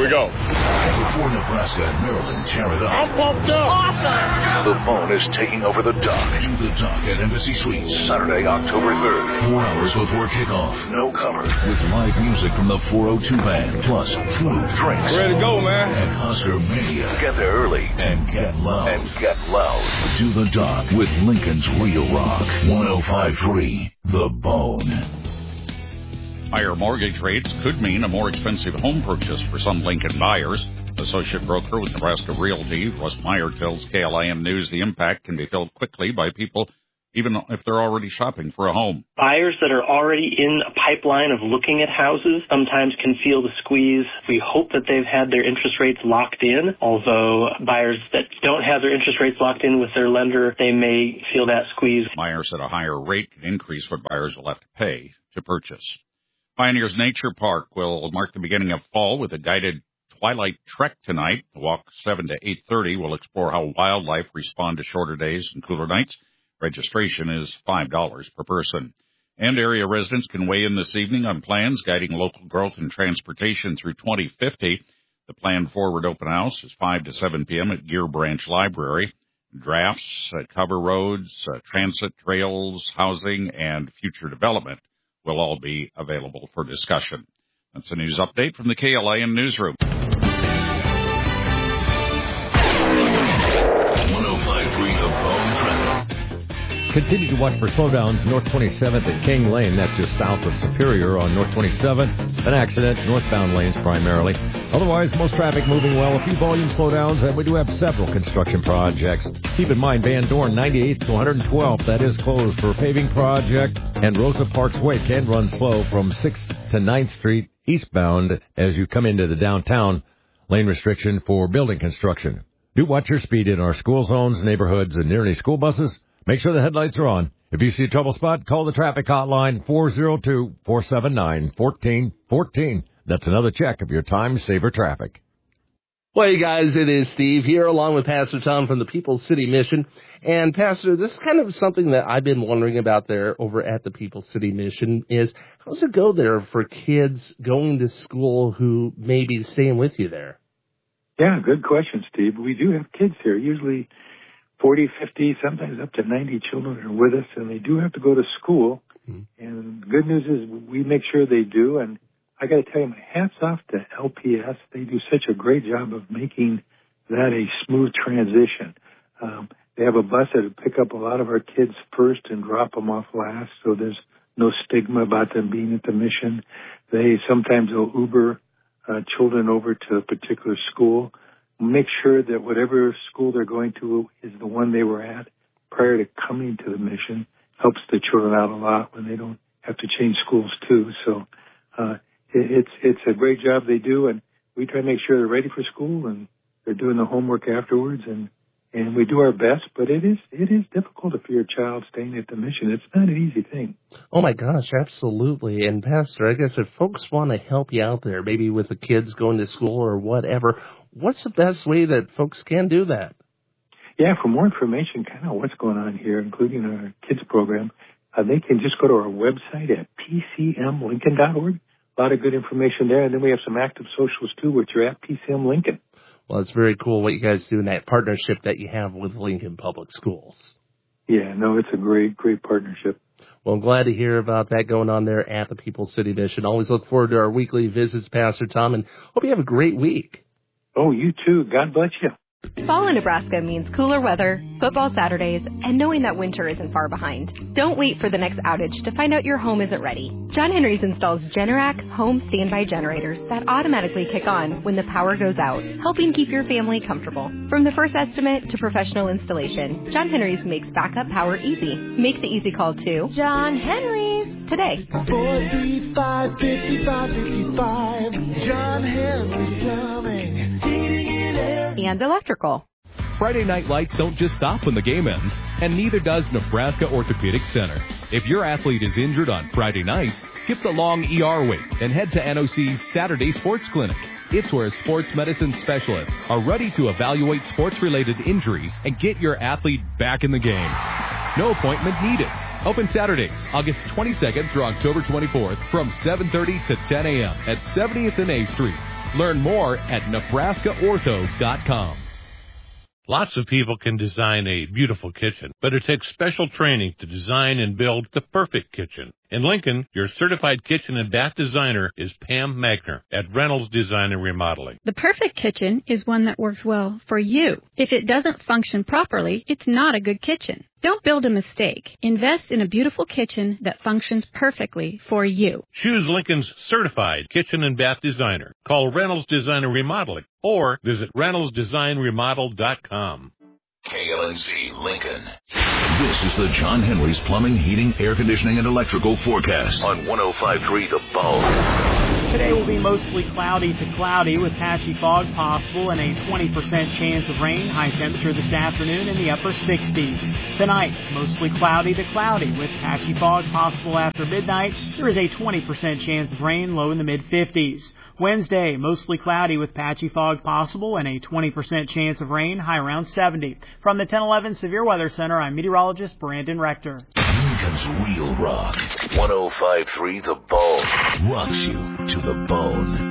we go. Before Nebraska and Maryland tear it up. I'm pumped up. Awesome. The Bone is taking over the dock. Do the dock at Embassy Suites. Saturday, October 3rd. 4 hours before kickoff. No cover. With live music from the 402 band. Plus food, drinks. Ready to go, man. And Husker Mania. Get there early and get loud. Do the dock with Lincoln's Real Rock. 105.3 The Bone. Higher mortgage rates could mean a more expensive home purchase for some Lincoln buyers. Associate broker with Nebraska Realty, Russ Meyer, tells KLIN News the impact can be felt quickly by people even if they're already shopping for a home. Buyers that are already in a pipeline of looking at houses sometimes can feel the squeeze. We hope that they've had their interest rates locked in, although buyers that don't have their interest rates locked in with their lender, they may feel that squeeze. Meyer said a higher rate can increase what buyers will have to pay to purchase. Pioneers Nature Park will mark the beginning of fall with a guided twilight trek tonight. The walk 7 to 8:30 will explore how wildlife respond to shorter days and cooler nights. Registration is $5 per person. And area residents can weigh in this evening on plans guiding local growth and transportation through 2050. The planned forward open house is 5 to 7 p.m. at Gear Branch Library. Drafts, cover roads, transit trails, housing, and future development will all be available for discussion. That's a news update from the KLIN Newsroom. 105.3 The Bone Traffic. Continue to watch for slowdowns north 27th at King Lane. That's just south of Superior on north 27th. An accident, northbound lanes primarily. Otherwise, most traffic moving well. A few volume slowdowns, and we do have several construction projects. Keep in mind, Van Dorn, 98th to 112th. That is closed for a paving project. And Rosa Parks Way can run slow from 6th to 9th Street eastbound as you come into the downtown. Lane restriction for building construction. Do watch your speed in our school zones, neighborhoods, and near any school buses. Make sure the headlights are on. If you see a trouble spot, call the traffic hotline 402-479-1414. That's another check of your time saver traffic. Well, hey guys, it is Steve here along with Pastor Tom from the People's City Mission. And Pastor, this is kind of something that I've been wondering about there over at the People's City Mission is how does it go there for kids going to school who may be staying with you there? Yeah, good question, Steve. We do have kids here, usually 40, 50, sometimes up to 90 children are with us, and they do have to go to school. Mm-hmm. And the good news is we make sure they do. And I got to tell you, my hat's off to LPS. They do such a great job of making that a smooth transition. They have a bus that will pick up a lot of our kids first and drop them off last, so there's no stigma about them being at the mission. They sometimes will Uber children over to a particular school. Make sure that whatever school they're going to is the one they were at prior to coming to the mission. Helps the children out a lot when they don't have to change schools too. So it's a great job they do, and we try to make sure they're ready for school and they're doing the homework afterwards, and we do our best. But it is difficult if you're a child staying at the mission. It's not an easy thing. Oh my gosh, absolutely. And Pastor, I guess if folks want to help you out there, maybe with the kids going to school or whatever, what's the best way that folks can do that? Yeah, for more information, kind of what's going on here, including our kids program, they can just go to our website at pcmlincoln.org. A lot of good information there. And then we have some active socials too, which are at PCM Lincoln. Well, it's very cool what you guys do in that partnership that you have with Lincoln Public Schools. Yeah, no, it's a great partnership. Well, I'm glad to hear about that going on there at the People's City Mission. Always look forward to our weekly visits, Pastor Tom, and hope you have a great week. Oh, you too. God bless you. Fall in Nebraska means cooler weather, football Saturdays, and knowing that winter isn't far behind. Don't wait for the next outage to find out your home isn't ready. John Henry's installs Generac home standby generators that automatically kick on when the power goes out, helping keep your family comfortable. From the first estimate to professional installation, John Henry's makes backup power easy. Make the easy call to John Henry's today. 435-5555. John Henry's Plumbing. And electrical. Friday night lights don't just stop when the game ends, and neither does Nebraska Orthopedic Center. If your athlete is injured on Friday night, skip the long ER wait and head to NOC's Saturday Sports Clinic. It's where sports medicine specialists are ready to evaluate sports-related injuries and get your athlete back in the game. No appointment needed. Open Saturdays, August 22nd through October 24th from 7:30 to 10 a.m. at 70th and A Street. Learn more at nebraskaortho.com. Lots of people can design a beautiful kitchen, but it takes special training to design and build the perfect kitchen. In Lincoln, your certified kitchen and bath designer is Pam Magner at Reynolds Design and Remodeling. The perfect kitchen is one that works well for you. If it doesn't function properly, it's not a good kitchen. Don't build a mistake. Invest in a beautiful kitchen that functions perfectly for you. Choose Lincoln's certified kitchen and bath designer. Call Reynolds Design and Remodeling or visit reynoldsdesignremodel.com. KLNC Lincoln. This is the John Henry's Plumbing, Heating, Air Conditioning, and Electrical forecast on 105.3 The Bone. Today will be mostly cloudy to cloudy with patchy fog possible and a 20% chance of rain. High temperature this afternoon in the upper 60s. Tonight, mostly cloudy to cloudy with patchy fog possible after midnight. There is a 20% chance of rain, low in the mid-50s. Wednesday, mostly cloudy with patchy fog possible and a 20% chance of rain, high around 70. From the 1011 Severe Weather Center, I'm meteorologist Brandon Rector. Lincoln's Real Rock. 105.3 The Bone. Rocks you to the bone.